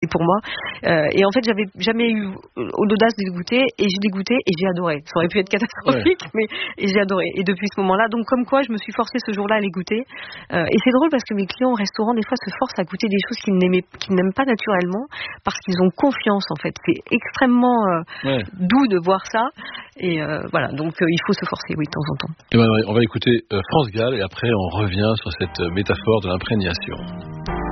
pour moi. Et en fait, j'avais jamais eu l'audace de les goûter, et je l'ai goûté et j'ai adoré. Ça aurait pu être catastrophique, mais j'ai adoré. Et depuis ce moment-là, donc comme quoi, je me suis forcée ce jour-là à les goûter. Et c'est drôle parce que mes clients au restaurant, des fois, se forcent à goûter des choses qu'ils n'aiment pas naturellement, parce qu'ils ont confiance, en fait. C'est extrêmement doux de voir ça. Et voilà, donc il faut se forcer, oui, de temps en temps. Et ben, on va écouter France Gall et après on revient sur cette métaphore de l'imprégnation.